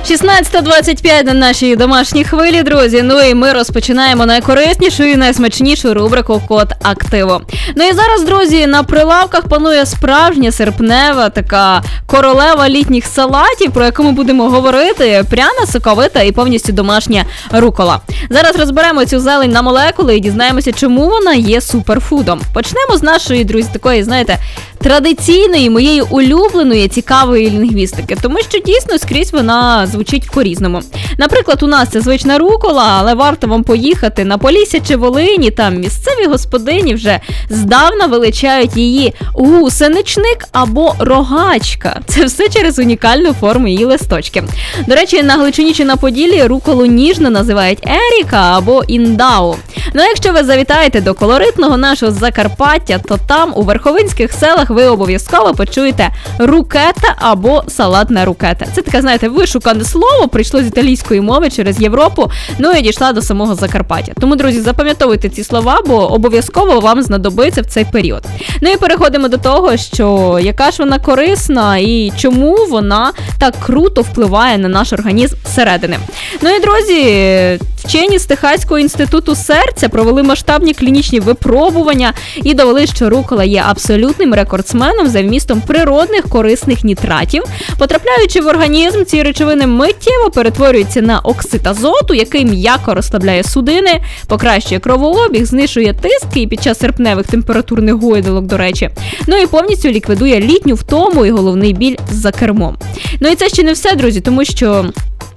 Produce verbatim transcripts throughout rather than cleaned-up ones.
шістнадцята двадцять п'ять на нашій домашній хвилі, друзі. Ну і ми розпочинаємо найкориснішу і найсмачнішу рубрику «Код активу». Ну і зараз, друзі, на прилавках панує справжня серпнева така королева літніх салатів, про яку ми будемо говорити. Пряна, соковита і повністю домашня рукола. Зараз розберемо цю зелень на молекули і дізнаємося, чому вона є суперфудом. Почнемо з нашої, друзі, такої, знаєте, традиційної, моєї улюбленої, цікавої лінгвістики, тому що дійсно скрізь вона звучить по-різному. Наприклад, у нас це звична рукола, але варто вам поїхати на Полісся чи Волині, там місцеві господині вже здавна величають її гусеничник або рогачка. Це все через унікальну форму її листочки. До речі, на Галичині чи на Поділлі руколу ніжно називають еріка або індау. Ну а якщо ви завітаєте до колоритного нашого Закарпаття, то там у верховинських селах ви обов'язково почуєте рукета або салатна рукета. Це таке, знаєте, вишукане слово, прийшло з італійської мови через Європу, ну і дійшла до самого Закарпаття. Тому, друзі, запам'ятовуйте ці слова, бо обов'язково вам знадобиться в цей період. Ну і переходимо до того, що яка ж вона корисна і чому вона так круто впливає на наш організм зсередини. Ну і, друзі, вчені з Техаського інституту серця провели масштабні клінічні випробування і довели, що рукола є абсолютним рекордсменом за вмістом природних корисних нітратів. Потрапляючи в організм, ці речовини миттєво перетворюються на оксид азоту, який м'яко розслабляє судини, покращує кровообіг, знижує тиск і під час серпневих температурних гойдалок, до речі. Ну і повністю ліквідує літню втому і головний біль за кермом. Ну і це ще не все, друзі, тому що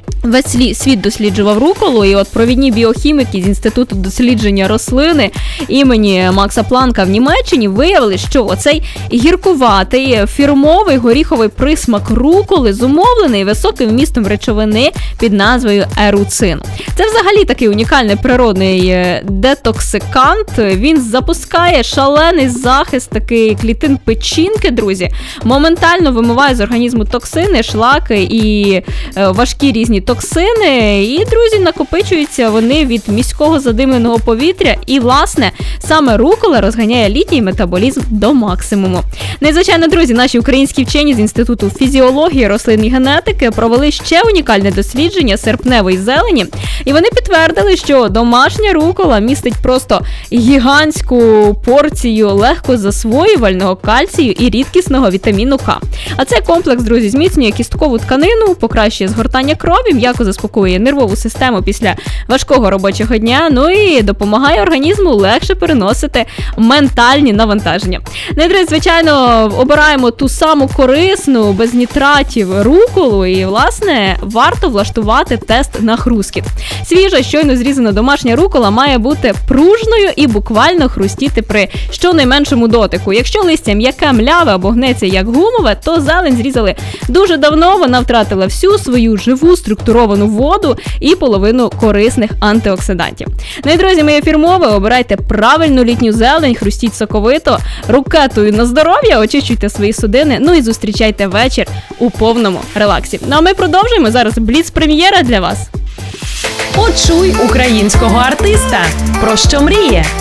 весь світ досліджував руколу, і от провідні біохіміки з Інституту дослідження рослини імені Макса Планка в Німеччині виявили, що оцей гіркуватий фірмовий горіховий присмак руколи зумовлений високим вмістом речовини під назвою еруцин. Це взагалі такий унікальний природний детоксикант. Він запускає шалений захист такий клітин печінки, друзі. Моментально вимиває з організму токсини, шлаки і важкі різні токсини, і, друзі, накопичуються вони від міського задимленого повітря, і, власне, саме рукола розганяє літній метаболізм до максимуму. Незвичайно, друзі, наші українські вчені з Інституту фізіології рослин і генетики провели ще унікальне дослідження серпневої зелені, і вони підтвердили, що домашня рукола містить просто гігантську порцію легко засвоювального кальцію і рідкісного вітаміну К. А цей комплекс, друзі, зміцнює кісткову тканину, покращує згортання крові, м'яко заспокоює нервову систему після важкого робочого дня, ну і допомагає організму легше переносити ментальні навантаження. Ну і, друзі, звичайно, обираємо ту саму корисну, без нітратів руколу, і, власне, варто влаштувати тест на хрускіт. Свіжа, щойно зрізана домашня рукола має бути пружною і буквально хрустіти при щонайменшому дотику. Якщо листя м'яке, мляве або гнеться як гумове, то зелень зрізали дуже давно, вона втратила всю свою живу структуровану воду і половину корисних антиоксидантів. Ну і, друзі, моє фірмове, обирайте правильну літню зелень, хрустіть соковито, рукетою на здоров'я, очищуйте свої судини, ну і зустрічайте вечір у повному релаксі. Ну а ми продовжуємо, зараз бліц-прем'єра для вас. Почуй українського артиста. Про що мріє?